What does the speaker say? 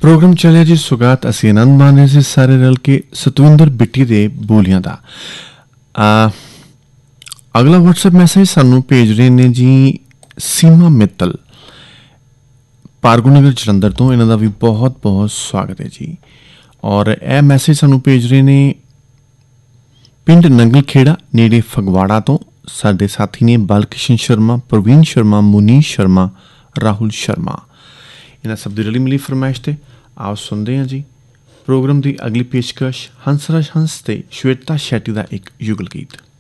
Programme चलिया जी सुगात असी आनंद माने से सारे रल के सतविंदर बिट्टी दे बोलियां दा। अगला व्हाट्सएप मैसेज सानू भेज रहे ने जी सीमा मित्तल पारगुनगर जलंधर तो, इन्हां दा भी बहुत बहुत स्वागत है जी। और यह मैसेज सानू भेज रहे ने पिंड नंगल खेड़ा नेड़े फगवाड़ा तो साडे साथी ने बालकृष्ण शर्मा, प्रवीण शर्मा, मुनीश शर्मा, राहुल शर्मा। इन्हां सब दी रली मिली फरमाइश ते आओ सुनते हैं जी प्रोग्राम की अगली पेशकश हंसराज हंस ते श्वेता शेट्टी का एक युगल गीत।